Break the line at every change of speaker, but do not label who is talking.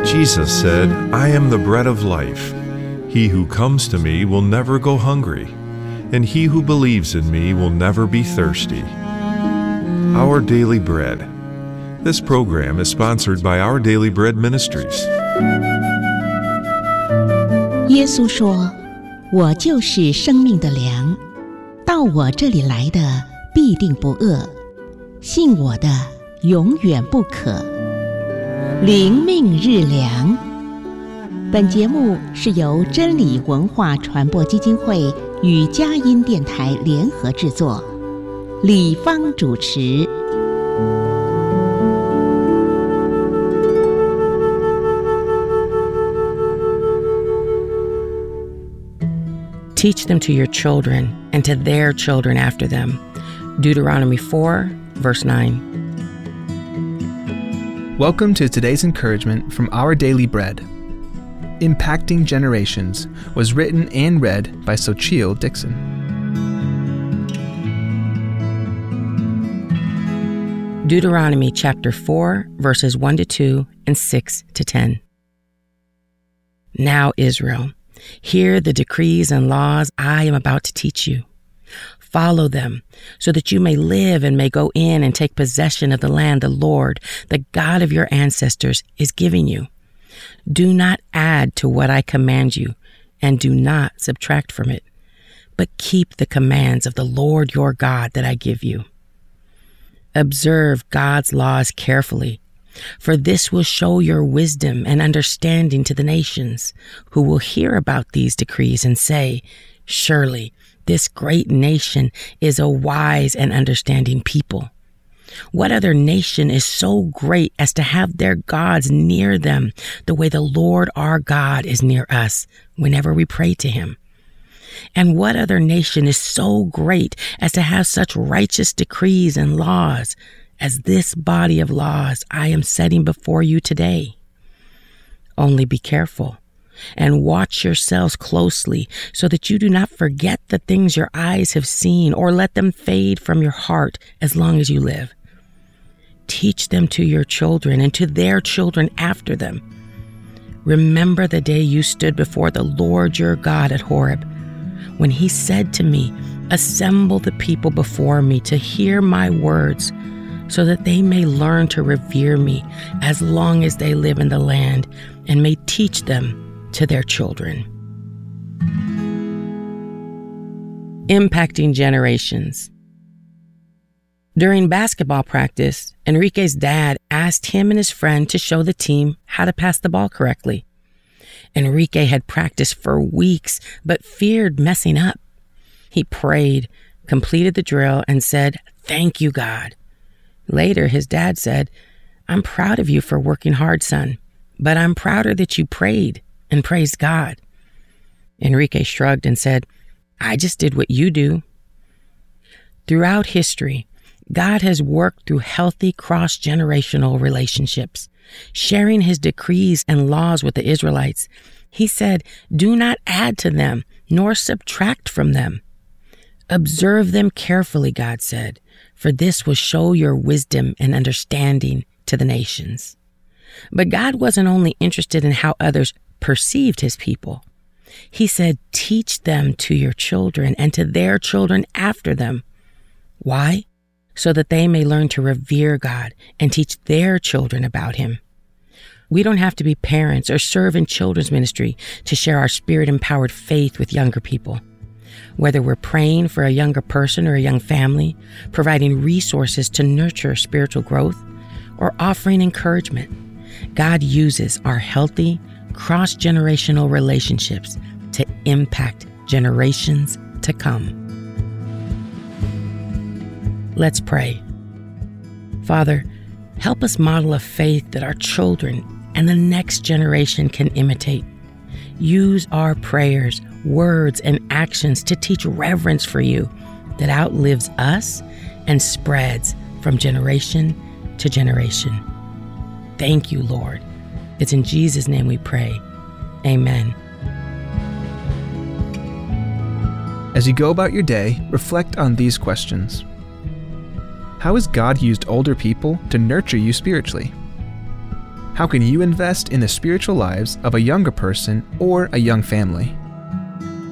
Jesus said, "I am the bread of life. He who comes to me will never go hungry, and he who believes in me will never be thirsty." Our Daily Bread. This program is sponsored by Our Daily Bread Ministries.
耶稣说：“我就是生命的粮，到我这里来的必定不饿，信我的永远不渴。”灵命日粮。本节目是由真理文化传播基金会与佳音电台联合制作，李芳主持。
Teach them to your children and to their children after them. Deuteronomy 4, verse 9.
Welcome to today's encouragement from Our Daily Bread. Impacting Generations was written and read by Sochil Dixon.
Deuteronomy chapter 4, verses 1 to 2 and 6 to 10. Now, Israel, hear the decrees and laws I am about to teach you. Follow them so that you may live and may go in and take possession of the land the Lord, the God of your ancestors, is giving you. Do not add to what I command you, and do not subtract from it, but keep the commands of the Lord your God that I give you. Observe God's laws carefully, for this will show your wisdom and understanding to the nations, who will hear about these decrees and say, "Surely this great nation is a wise and understanding people." What other nation is so great as to have their gods near them the way the Lord our God is near us whenever we pray to him? And what other nation is so great as to have such righteous decrees and laws as this body of laws I am setting before you today? Only be careful and watch yourselves closely so that you do not forget the things your eyes have seen or let them fade from your heart as long as you live. Teach them to your children and to their children after them. Remember the day you stood before the Lord your God at Horeb, when he said to me, "Assemble the people before me to hear my words, so that they may learn to revere me as long as they live in the land, and may teach them to their children." Impacting Generations. During basketball practice, Enrique's dad asked him and his friend to show the team how to pass the ball correctly. Enrique had practiced for weeks, but feared messing up. He prayed, completed the drill, and said, "Thank you, God." Later, his dad said, "I'm proud of you for working hard, son, but I'm prouder that you prayed and praised God." Enrique shrugged and said, "I just did what you do." Throughout history, God has worked through healthy cross-generational relationships, sharing his decrees and laws with the Israelites. He said, "Do not add to them, nor subtract from them. Observe them carefully," God said, "for this will show your wisdom and understanding to the nations." But God wasn't only interested in how others perceived his people. He said, "Teach them to your children and to their children after them." Why? So that they may learn to revere God and teach their children about him. We don't have to be parents or serve in children's ministry to share our spirit-empowered faith with younger people. Whether we're praying for a younger person or a young family, providing resources to nurture spiritual growth, or offering encouragement, God uses our healthy, cross-generational relationships to impact generations to come. Let's pray. Father, help us model a faith that our children and the next generation can imitate. Use our prayers, words, and actions to teach reverence for you that outlives us and spreads from generation to generation. Thank you, Lord. It's in Jesus' name we pray. Amen.
As you go about your day, reflect on these questions. How has God used older people to nurture you spiritually? How can you invest in the spiritual lives of a younger person or a young family?